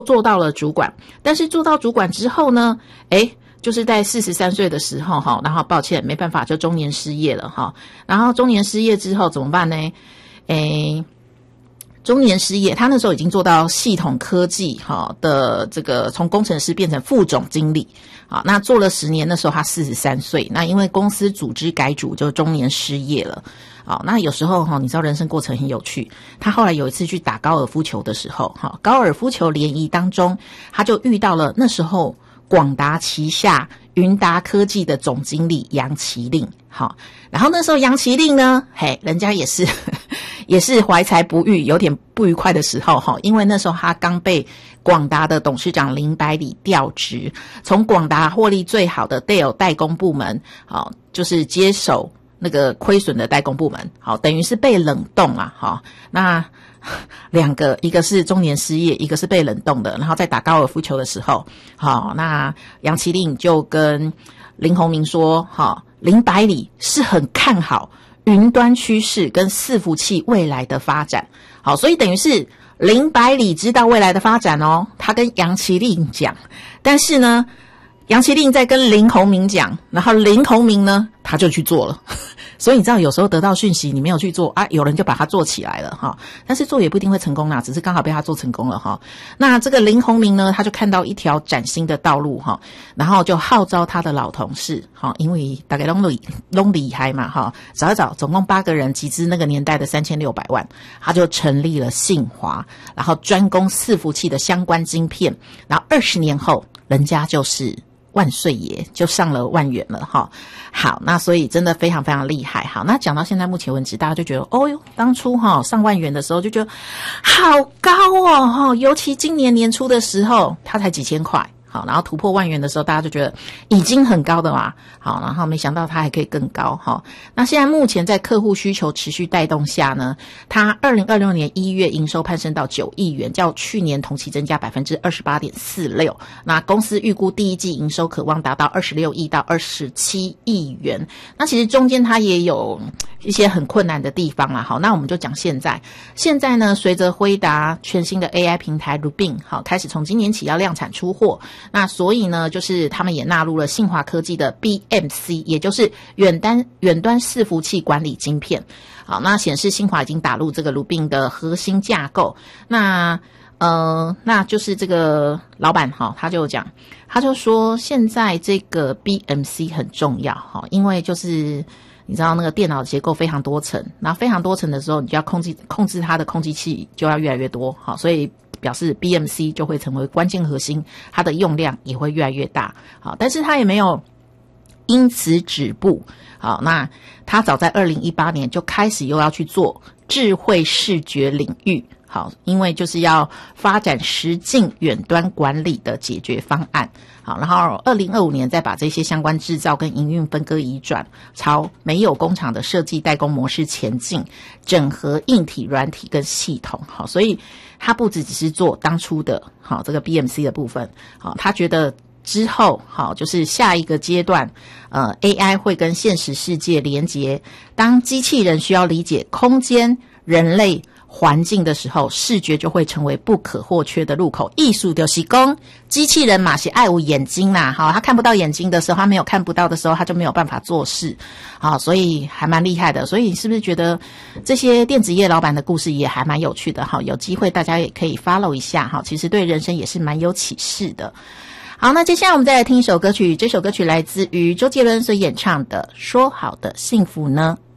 做到了主管，但是做到主管之后呢，就是在43岁的时候哈，然后抱歉没办法就中年失业了哈。然后中年失业之后怎么办呢？中年失业，他那时候已经做到系统科技的这个从工程师变成副总经理啊，那做了10年，那时候他43岁，那因为公司组织改组就中年失业了。好，那有时候你知道人生过程很有趣，他后来有一次去打高尔夫球的时候高尔夫球联谊当中，他就遇到了那时候广达旗下云达科技的总经理杨其令。好，然后那时候杨其令呢，人家也是怀才不遇，有点不愉快的时候因为那时候他刚被广达的董事长林百里调职，从广达获利最好的 Dell 代工部门就是接手那个亏损的代工部门，等于是被冷冻啊。那两个，一个是中年失业，一个是被冷冻的，然后在打高尔夫球的时候，那杨其令就跟林鸿明说，林百里是很看好云端趋势跟伺服器未来的发展。好，所以等于是林百里知道未来的发展哦，他跟杨其令讲，但是呢杨其令在跟林鸿明讲，然后林鸿明呢他就去做了。所以你知道有时候得到讯息你没有去做啊，有人就把它做起来了但是做也不一定会成功啦，只是刚好被他做成功了那这个林鸿明呢，他就看到一条崭新的道路然后就号召他的老同事因为大概都厉害嘛找一找，总共8个人集资那个年代的3600万，他就成立了信华，然后专攻伺服器的相关晶片，然后20年后人家就是万岁爷，就上了万元了好，那所以真的非常非常厉害。好，那讲到现在目前为止，大家就觉得当初上万元的时候就觉得好高哦尤其今年年初的时候它才几千块。好，然后突破万元的时候，大家就觉得已经很高的嘛。好，然后没想到它还可以更高那现在目前在客户需求持续带动下呢，它2026年1月营收攀升到9亿元，较去年同期增加 28.46%。那公司预估第一季营收可望达到26亿到27亿元。那其实中间它也有一些很困难的地方啦。好，那我们就讲现在呢，随着辉达全新的 AI 平台 Rubin 开始从今年起要量产出货，那所以呢，就是他们也纳入了信华科技的 BMC， 也就是远端伺服器管理晶片。好，那显示信华已经打入这个 Rubin 的核心架构。那就是这个老板他就讲，他就说现在这个 BMC 很重要因为就是你知道那个电脑结构非常多层，那非常多层的时候，你就要控制它的控制器就要越来越多所以表示 BMC 就会成为关键核心，它的用量也会越来越大。好，但是它也没有因此止步。好，那它早在2018年就开始又要去做智慧视觉领域。好，因为就是要发展实境远端管理的解决方案。好，然后2025年再把这些相关制造跟营运分割移转，朝没有工厂的设计代工模式前进，整合硬体、软体跟系统。好，所以他不只是做当初的这个 BMC 的部分。好，他觉得之后就是下一个阶段AI 会跟现实世界连结，当机器人需要理解空间、人类环境的时候，视觉就会成为不可或缺的入口。艺术就是说机器人嘛是爱有眼睛啦，他看不到眼睛的时候，他没有看不到的时候，他就没有办法做事。好，所以还蛮厉害的。所以你是不是觉得这些电子业老板的故事也还蛮有趣的？好，有机会大家也可以 follow 一下哈，其实对人生也是蛮有启示的。好，那接下来我们再来听一首歌曲，这首歌曲来自于周杰伦所演唱的《说好的幸福呢》。